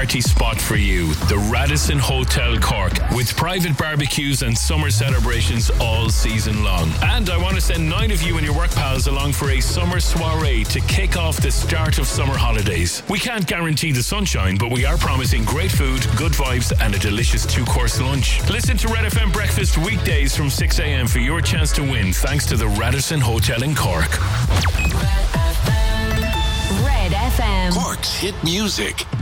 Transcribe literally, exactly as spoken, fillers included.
party spot for you. The Radisson Hotel Cork, with private barbecues and summer celebrations all season long. And I want to send nine of you and your work pals along for a summer soiree to kick off the start of summer holidays. We can't guarantee the sunshine, but we are promising great food, good vibes, and a delicious two-course lunch. Listen to Red F M Breakfast weekdays from six a.m. for your chance to win, thanks to the Radisson Hotel in Cork. Red F M. Cork's hit music.